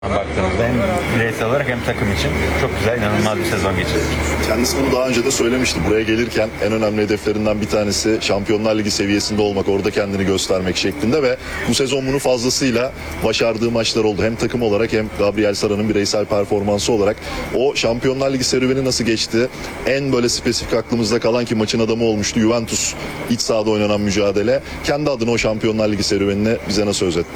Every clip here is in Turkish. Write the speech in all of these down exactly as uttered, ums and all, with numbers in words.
Baktığımızda hem bireysel olarak hem takım için çok güzel, inanılmaz bir sezon geçirdik. Kendisi bunu daha önce de söylemişti. Buraya gelirken en önemli hedeflerinden bir tanesi Şampiyonlar Ligi seviyesinde olmak, orada kendini göstermek şeklinde ve bu sezon bunu fazlasıyla başardığı maçlar oldu. Hem takım olarak hem Gabriel Sara'nın bireysel performansı olarak. O Şampiyonlar Ligi serüveni nasıl geçti? En böyle spesifik aklımızda kalan ki maçın adamı olmuştu Juventus iç sahada oynanan mücadele. Kendi adına o Şampiyonlar Ligi serüvenini bize nasıl özetti?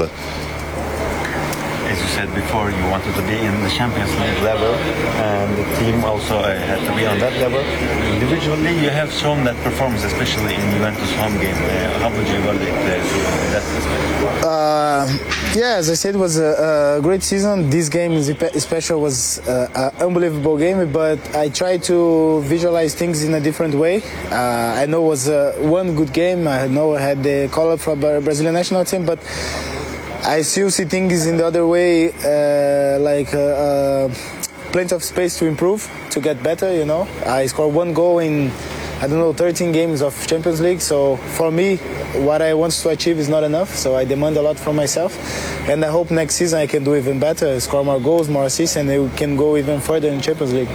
As you said before, you wanted to be in the Champions League level, and the team also uh, had to be on that level. Individually, you have shown that performance, especially in Juventus home game. Uh, how would you evaluate uh, that aspect? Uh, yeah, as I said, it was a, a great season. This game especially was an unbelievable game, but I tried to visualize things in a different way. Uh, I know it was uh, one good game. I know I had the call-up from the Brazilian national team, but I still see things in the other way, uh, like uh, uh, plenty of space to improve, to get better, you know. I scored one goal in, I don't know, thirteen games of Champions League. So for me, what I want to achieve is not enough. So I demand a lot from myself. And I hope next season I can do even better, score more goals, more assists, and we can go even further in Champions League.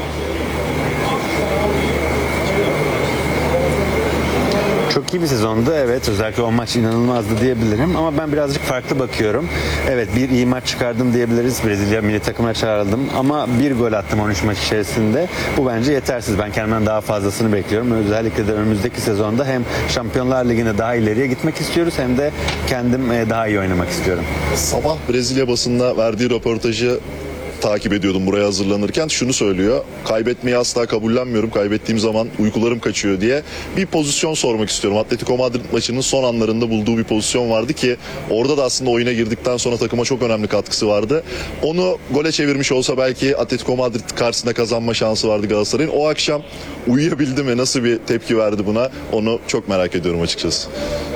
Çok iyi bir sezondu, evet, özellikle o maç inanılmazdı diyebilirim ama ben birazcık farklı bakıyorum. Evet, bir iyi maç çıkardım diyebiliriz, Brezilya milli takımına çağrıldım ama bir gol attım on üç maç içerisinde. Bu bence yetersiz, ben kendimden daha fazlasını bekliyorum. Özellikle de önümüzdeki sezonda hem Şampiyonlar Ligi'nde daha ileriye gitmek istiyoruz hem de kendim daha iyi oynamak istiyorum. Sabah Brezilya basınına verdiği röportajı takip ediyordum buraya hazırlanırken. Şunu söylüyor: kaybetmeyi asla kabullenmiyorum, kaybettiğim zaman uykularım kaçıyor diye. Bir pozisyon sormak istiyorum. Atletico Madrid maçının son anlarında bulduğu bir pozisyon vardı ki orada da aslında oyuna girdikten sonra takıma çok önemli katkısı vardı. Onu gole çevirmiş olsa belki Atletico Madrid karşısında kazanma şansı vardı Galatasaray'ın. O akşam uyuyabildi mi? Nasıl bir tepki verdi buna? Onu çok merak ediyorum açıkçası.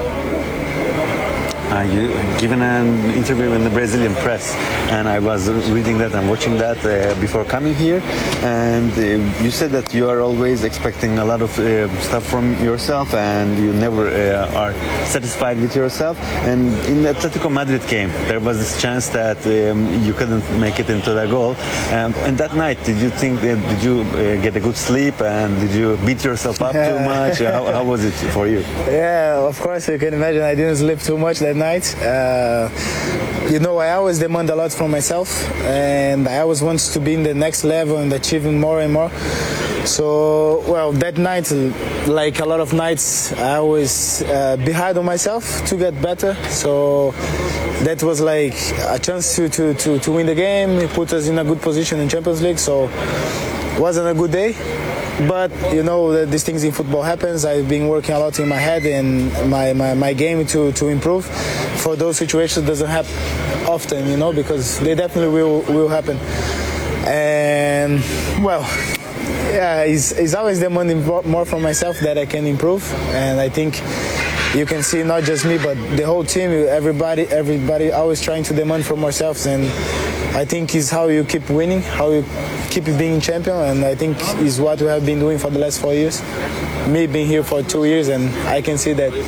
Uh, you given an interview in the Brazilian press, and I was reading that and watching that uh, before coming here. And uh, you said that you are always expecting a lot of uh, stuff from yourself, and you never uh, are satisfied with yourself. And in the Atletico Madrid game, there was this chance that um, you couldn't make it into the goal. Um, and that night, did you think that, did you uh, get a good sleep, and did you beat yourself up too much? how, how was it for you? Yeah, of course, you can imagine I didn't sleep too much that night. Uh, you know, I always demand a lot from myself, and I always want to be in the next level and achieving more and more. So, well, that night, like a lot of nights, I was uh, be hard on myself to get better. So that was like a chance to, to, to, to win the game. It put us in a good position in Champions League. So it wasn't a good day. But you know, these things in football happens. I've been working a lot in my head and my, my, my game to, to improve. For those situations, doesn't happen often, you know, because they definitely will will happen. And well, yeah, it's, it's always demanding more from myself that I can improve. And I think you can see not just me, but the whole team, everybody, everybody always trying to demand from ourselves. And I think is how you keep winning, how you keep being champion, and I think is what we have been doing for the last four years. Me being here for two years, and I can see that.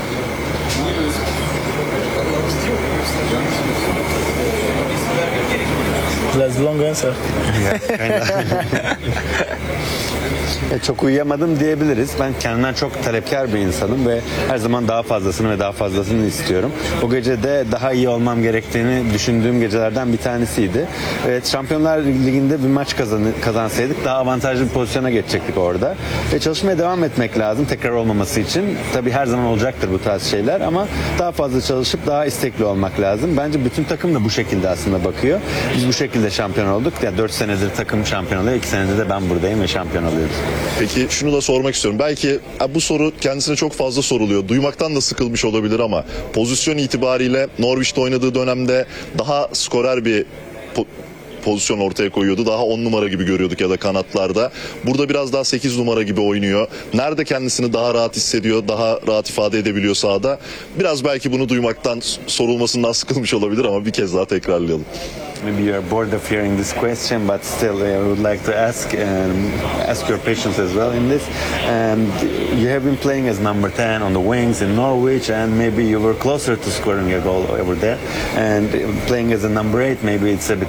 That's a long answer. Çok uyuyamadım diyebiliriz. Ben kendimden çok talepkar bir insanım ve her zaman daha fazlasını ve daha fazlasını istiyorum. Bu gece de daha iyi olmam gerektiğini düşündüğüm gecelerden bir tanesiydi. Evet, Şampiyonlar Ligi'nde bir maç kazan kazansaydık daha avantajlı bir pozisyona geçecektik orada. Ve çalışmaya devam etmek lazım tekrar olmaması için. Tabii her zaman olacaktır bu tarz şeyler ama daha fazla çalışıp daha istekli olmak lazım. Bence bütün takım da bu şekilde aslında bakıyor. Biz bu şekilde şampiyon olduk. Ya dört senedir takım şampiyon oluyor. iki senedir de ben buradayım ve şampiyon oluyoruz. Peki şunu da sormak istiyorum. Belki bu soru kendisine çok fazla soruluyor. Duymaktan da sıkılmış olabilir ama pozisyon itibariyle Norwich'te oynadığı dönemde daha skorer bir po- pozisyon ortaya koyuyordu. Daha on numara gibi görüyorduk ya da kanatlarda. Burada biraz daha sekiz numara gibi oynuyor. Nerede kendisini daha rahat hissediyor, daha rahat ifade edebiliyor sahada? Biraz belki bunu duymaktan, sorulmasından sıkılmış olabilir ama bir kez daha tekrarlayalım. maybe you are bored of hearing this question, but still I would like to ask and ask your patience as well in this. And you have been playing as number ten on the wings in Norwich, and maybe you were closer to scoring a goal over there. And playing as a number eight, maybe it's a bit